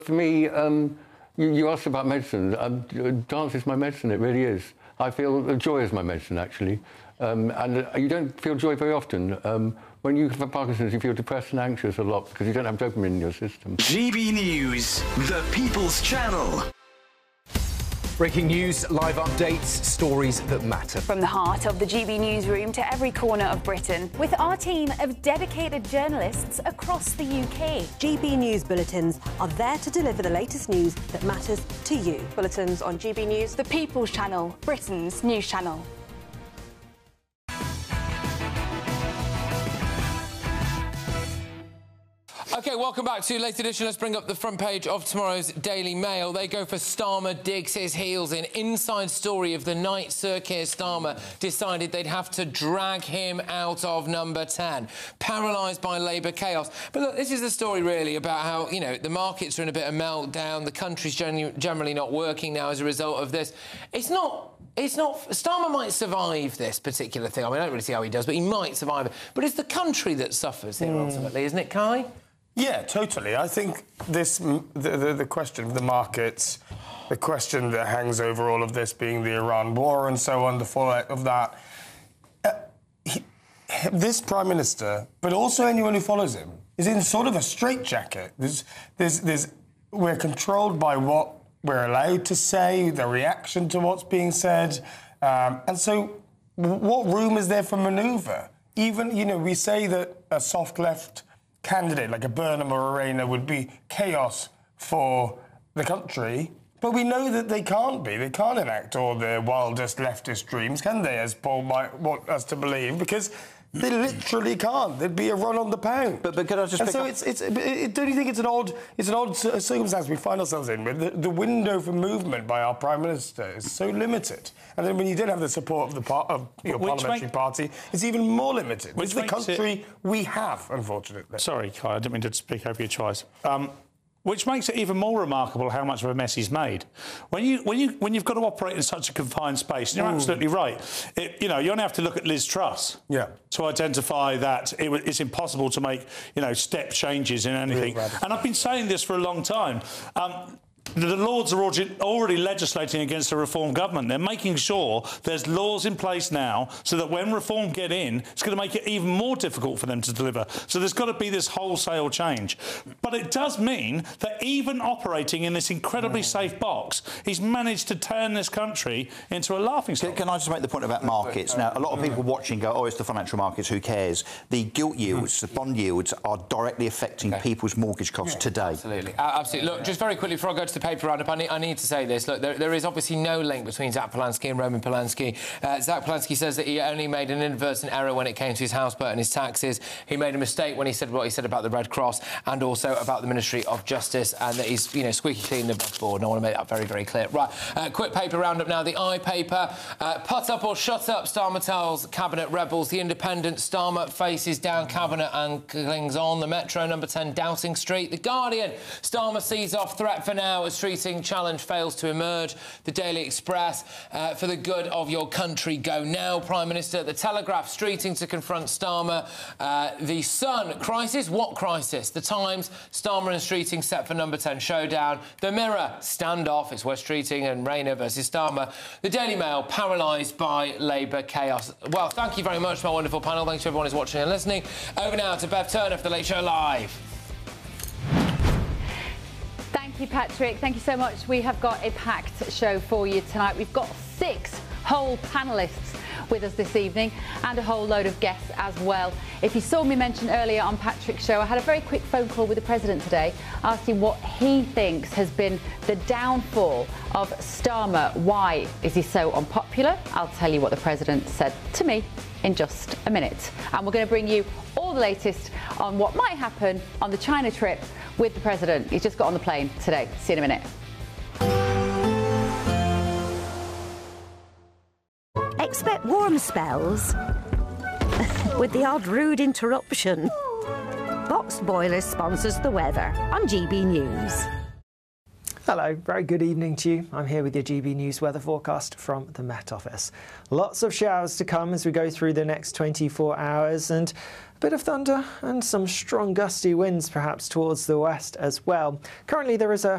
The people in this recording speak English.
For me, you asked about medicine. Dance is my medicine, it really is. I feel joy is my medicine, actually. And you don't feel joy very often. When you have Parkinson's, you feel depressed and anxious a lot because you don't have dopamine in your system. GB News, the People's Channel. Breaking news, live updates, stories that matter. From the heart of the GB newsroom to every corner of Britain, with our team of dedicated journalists across the UK. GB News bulletins are there to deliver the latest news that matters to you. Bulletins on GB News, The People's Channel, Britain's news channel. OK, welcome back to Late Edition. Let's bring up the front page of tomorrow's Daily Mail. They go for Starmer digs his heels in. Inside story of the night Sir Keir Starmer decided they'd have to drag him out of number 10. Paralysed by Labour chaos. But look, this is the story really about how, you know, the markets are in a bit of meltdown. The country's generally not working now as a result of this. It's not... Starmer might survive this particular thing. I mean, I don't really see how he does, but he might survive it. But it's the country that suffers here, ultimately, isn't it, Kai? Yeah, totally. I think the question of the markets, the question that hangs over all of this being the Iran war and so on, the fallout of that, this Prime Minister, but also anyone who follows him, is in sort of a straitjacket. We're controlled by what we're allowed to say, the reaction to what's being said, and so what room is there for manoeuvre? Even, you know, we say that a soft left candidate like a Burnham or a Rayner would be chaos for the country, but we know that they can't be. They can't enact all their wildest leftist dreams, can they, as Paul might want us to believe, because they literally can't. There'd be a run on the pound. But can I just? And so don't you think it's an odd circumstance we find ourselves in, where the window for movement by our Prime Minister is so limited, and then when you don't have the support of your parliamentary party, it's even more limited. It's the country we have, unfortunately. Sorry, Kai, I didn't mean to speak over your choice. Which makes it even more remarkable how much of a mess he's made. When you've got to operate in such a confined space, and you're absolutely right. You know, you only have to look at Liz Truss to identify that it's impossible to make, you know, step changes in anything. Really, and I've been saying this for a long time. The Lords are already legislating against a Reform government. They're making sure there's laws in place now so that when Reform get in, it's going to make it even more difficult for them to deliver. So there's got to be this wholesale change. But it does mean that even operating in this incredibly safe box, he's managed to turn this country into a laughingstock. Can I just make the point about markets? Now, a lot of people watching go, oh, it's the financial markets, who cares? The gilt yields, the bond yields are directly affecting people's mortgage costs today. Absolutely. Absolutely. Look, just very quickly, before I go to the paper roundup, I need to say this. Look, there is obviously no link between Zach Polanski and Roman Polanski. Zach Polanski says that he only made an inadvertent error when it came to his house bill and his taxes. He made a mistake when he said what he said about the Red Cross and also about the Ministry of Justice, and that he's, you know, squeaky clean above board. And I want to make that very, very clear. Right, quick paper roundup now. The iPaper. Put up or shut up, Starmer tells Cabinet rebels. The Independent, Starmer faces down Cabinet and clings on. The Metro, number 10, Dowsing Street. The Guardian, Starmer sees off threat for now as treating challenge fails to emerge. The Daily Express, for the good of your country, go now. Prime Minister. The Telegraph, streeting to confront Starmer. The Sun, crisis? What crisis? The Times, Starmer and Streeting set for number 10 showdown. The Mirror, standoff. It's West Streeting and Rayner versus Starmer. The Daily Mail, paralysed by Labour chaos. Well, thank you very much, my wonderful panel. Thanks to everyone who's watching and listening. Over now to Bev Turner for The Late Show Live. Thank you, Patrick. Thank you so much. We have got a packed show for you tonight. We've got 6 whole panellists with us this evening and a whole load of guests as well. If you saw me mention earlier on Patrick's show, I had a very quick phone call with the President today, asking what he thinks has been the downfall of Starmer. Why is he so unpopular? I'll tell you what the President said to me in just a minute. And we're going to bring you all the latest on what might happen on the China trip with the President. He's just got on the plane today. See you in a minute. Expect warm spells with the odd rude interruption. Box Boilers sponsors the weather on GB News. Hello, very good evening to you. I'm here with your GB News weather forecast from the Met Office. Lots of showers to come as we go through the next 24 hours, and a bit of thunder and some strong gusty winds perhaps towards the west as well. Currently there is a